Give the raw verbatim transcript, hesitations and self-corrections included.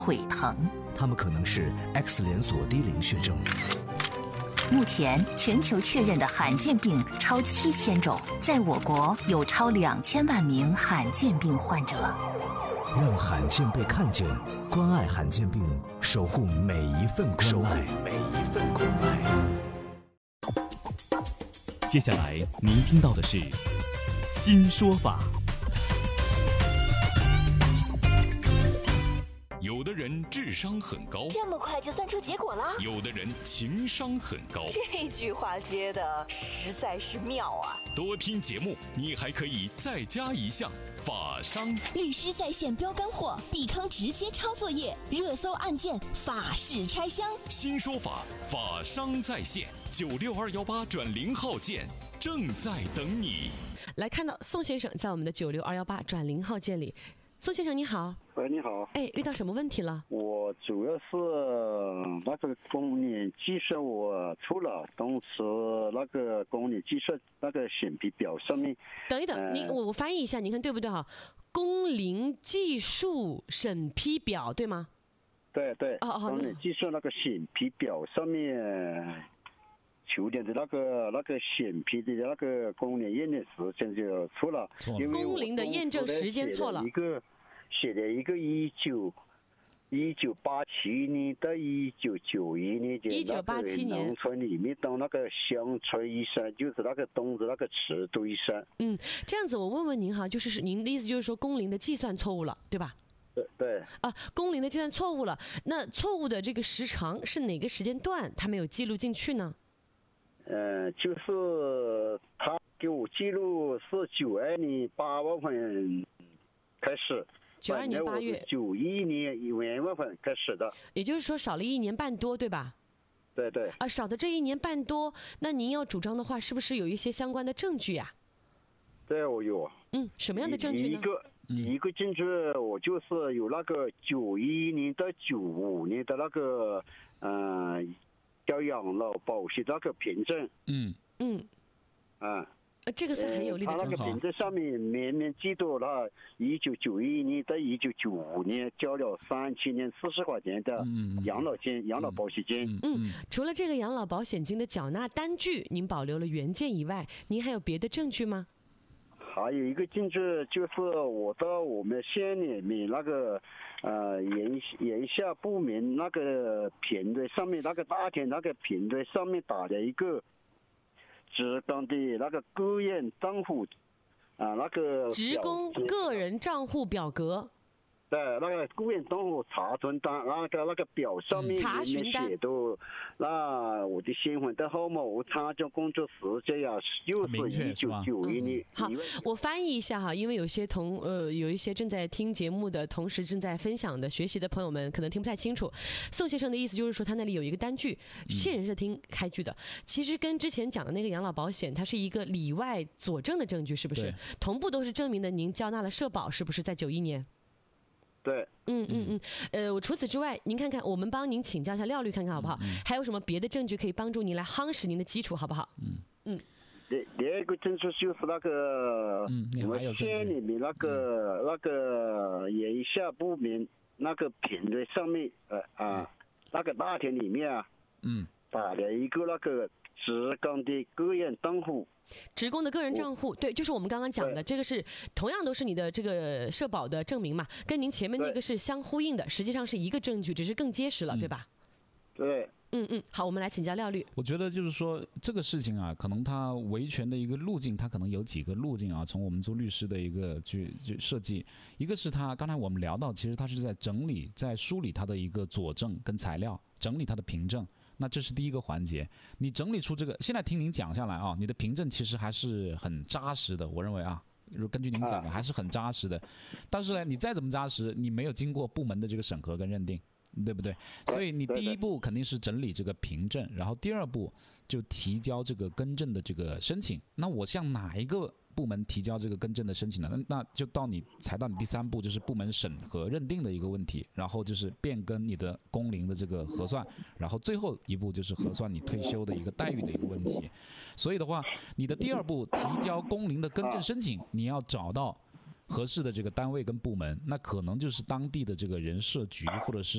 腿疼。 他们可能是 X 连锁低龄血症。 目前全球确认的罕见病超七千种，在我国有超两千万名罕见病患者。 让罕见被看见，关爱罕见病，守护每一份关爱。每一份关爱。 接下来您听到的是新说法。 有的人智商很高， 这么快就算出结果了？ 有的人情商很高， 这句话接的实在是妙啊！ 多听节目，你还可以再加一项法商。 律师在线标干货，避坑直接抄作业，热搜案件法式拆箱。 新说法，法商在线，九六二幺八转零号键正在等你。 来看到宋先生在我们的九六二幺八转零号键里。宋先生你好。 喂，你好。 哎，遇到什么问题了？ 我主要是那个公领计算我出了，同时那个公领计算那个审批表上面。 等一等，呃、你我我翻译一下，你看对不对哈？公领计数审批表对吗？ 对对。 哦哦。 公领计算那个审批表上面。球点的那个那个审批的那个公领验证时间就错了，因为公领的验证时间错了。 一个写了一个一九一九八七年到一九九一年的一九八七年农村里面当那个乡村医生，就是那个东子那个池都医生。 嗯，这样子我问问您哈，就是您的意思就是说公领的计算错误了，对吧？ 对对。 啊，公领的计算错误了，那错误的这个时长是哪个时间段他没有记录进去呢？ 呃，就是他给我记录是九二年八月份开始， 九二年八月， 九一年一月份开始的， 也就是说少了一年半多，对吧？ 对对。 啊，少的这一年半多，那您要主张的话，是不是有一些相关的证据呀、 啊？对，我有。 嗯，什么样的证据呢？ 一个一个证据，我就是有那个九一年到九五年的那个，嗯、呃。叫养老保险那个凭证， 嗯嗯， 啊， 这个是很有利的证据。 他那个凭证上面明明记住了，一九九一年到一九九五年交了三千零四十块钱的养老金、嗯、养老保险金。 嗯，嗯除了这个养老保险金的缴纳单据，您保留了原件以外，您还有别的证据吗？ 还有一个证据就是我到我们县里面那个呃人人下不明那个平台上面那个大田那个平台上面打了一个职工的那个个人账户啊、呃、那个职工个人账户表格。 对，那个个人账户查询单，那个那个表上面查询单写的，那我的身份证号码、我参加工作时间呀，又是一九九一年。 好，我翻译一下哈，因为有些同呃有一些正在听节目的同时正在分享的学习的朋友们可能听不太清楚。宋先生的意思就是说，他那里有一个单据，现人是听开具的，其实跟之前讲的那个养老保险，它是一个里外佐证的证据，是不是？同步都是证明的您交纳了社保，是不是在九一年？ 对， 嗯嗯嗯，呃，我除此之外，您看看，我们帮您请教一下廖律，看看好不好？嗯、还有什么别的证据可以帮助您来夯实您的基础，好不好？ 嗯嗯。 第第二个证据就是那个， 嗯， 我们县里面那个、嗯、那个人下不明那个平台上面，呃啊，那个大田里面啊， 嗯， 打了一个那个职工的个人账户。 职工的个人账户，对，就是我们刚刚讲的，这个是同样都是你的这个社保的证明嘛，跟您前面那个是相呼应的，实际上是一个证据，只是更结实了， 嗯、 对吧？ 对。 嗯嗯，好，我们来请教廖律。 我觉得就是说这个事情啊，可能它维权的一个路径，它可能有几个路径啊。从我们做律师的一个去去设计，一个是他刚才我们聊到，其实他是在整理、在梳理他的一个佐证跟材料，整理他的凭证。那这是第一个环节，你整理出这个，现在听您讲下来啊，你的凭证其实还是很扎实的，我认为啊，如根据您讲的还是很扎实的。但是呢，你再怎么扎实，你没有经过部门的这个审核跟认定，对不对？所以你第一步肯定是整理这个凭证，然后第二步就提交这个更正的这个申请。那我向哪一个部门提交这个更正的申请呢？那那就到你才到你第三步，就是部门审核认定的一个问题，然后就是变更你的工龄的这个核算，然后最后一步就是核算你退休的一个待遇的一个问题。所以的话，你的第二步提交工龄的更正申请，你要找到合适的这个单位跟部门，那可能就是当地的这个人社局或者是